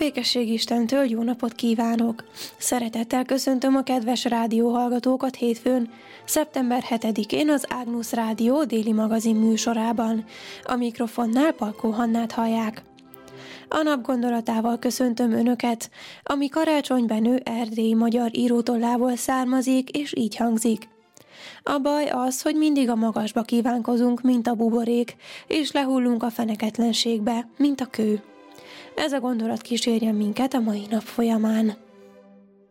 békesség Istentől jó napot kívánok! Szeretettel köszöntöm a kedves rádióhallgatókat hétfőn, szeptember 7-én az Ágnusz Rádió déli magazin műsorában. A mikrofonnál Palkó Hannát hallják. A nap gondolatával köszöntöm Önöket, ami Karácsony Benő erdélyi magyar írótollából származik, és így hangzik. A baj az, hogy mindig a magasba kívánkozunk, mint a buborék, és lehullunk a feneketlenségbe, mint a kő. Ez a gondolat kísérjen minket a mai nap folyamán.